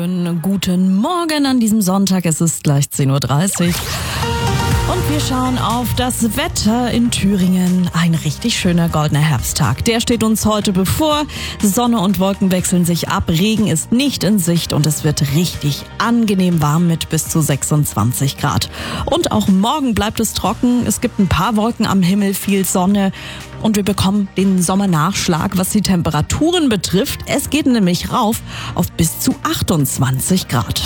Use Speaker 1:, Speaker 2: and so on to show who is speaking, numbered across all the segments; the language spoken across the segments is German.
Speaker 1: Guten Morgen an diesem Sonntag, es ist gleich 10:30 Uhr. Und wir schauen auf das Wetter in Thüringen. Ein richtig schöner goldener Herbsttag. Der steht uns heute bevor. Sonne und Wolken wechseln sich ab. Regen ist nicht in Sicht und es wird richtig angenehm warm mit bis zu 26 Grad. Und auch morgen bleibt es trocken. Es gibt ein paar Wolken am Himmel, viel Sonne. Und wir bekommen den Sommernachschlag, was die Temperaturen betrifft. Es geht nämlich rauf auf bis zu 28 Grad.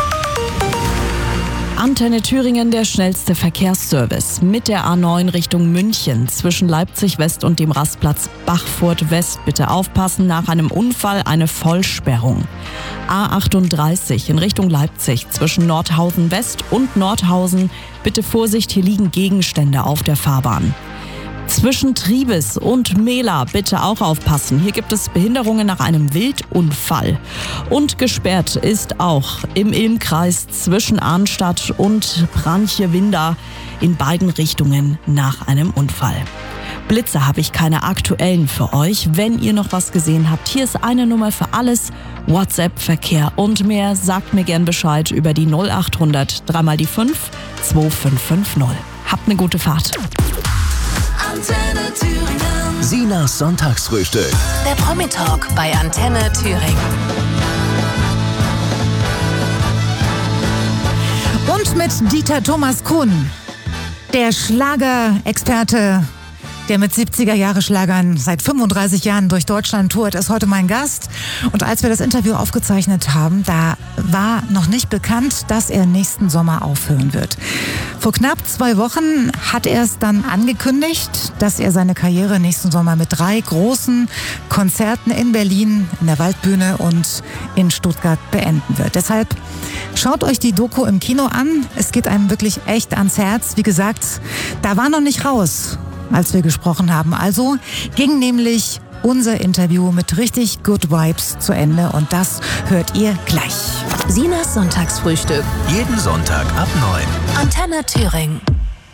Speaker 1: Antenne Thüringen, der schnellste Verkehrsservice. Mit der A9 Richtung München zwischen Leipzig West und dem Rastplatz Bachfurt West. Bitte aufpassen, nach einem Unfall eine Vollsperrung. A38 in Richtung Leipzig zwischen Nordhausen West und Nordhausen. Bitte Vorsicht, hier liegen Gegenstände auf der Fahrbahn. Zwischen Triebes und Mehla bitte auch aufpassen. Hier gibt es Behinderungen nach einem Wildunfall. Und gesperrt ist auch im Ilmkreis zwischen Arnstadt und Pranche-Winda in beiden Richtungen nach einem Unfall. Blitze habe ich keine aktuellen für euch. Wenn ihr noch was gesehen habt, hier ist eine Nummer für alles. WhatsApp, Verkehr und mehr. Sagt mir gern Bescheid über die 0800 3 mal die 5 2550. Habt eine gute Fahrt.
Speaker 2: Antenne Thüringen.
Speaker 3: Sinas Sonntagsfrühstück.
Speaker 2: Der Promi-Talk bei Antenne Thüringen.
Speaker 4: Und mit Dieter Thomas Kuhn, der Schlagerexperte, der mit 70er-Jahre-Schlagern seit 35 Jahren durch Deutschland tourt, ist heute mein Gast. Und als wir das Interview aufgezeichnet haben, da war noch nicht bekannt, dass er nächsten Sommer aufhören wird. Vor knapp 2 Wochen hat er es dann angekündigt, dass er seine Karriere nächsten Sommer mit 3 großen Konzerten in Berlin, in der Waldbühne und in Stuttgart beenden wird. Deshalb schaut euch die Doku im Kino an. Es geht einem wirklich echt ans Herz. Wie gesagt, da war noch nicht raus, als wir gesprochen haben. Also ging nämlich unser Interview mit richtig Good Vibes zu Ende und das hört ihr gleich.
Speaker 2: Sinas Sonntagsfrühstück.
Speaker 3: Jeden Sonntag ab 9.
Speaker 2: Antenne Thüringen.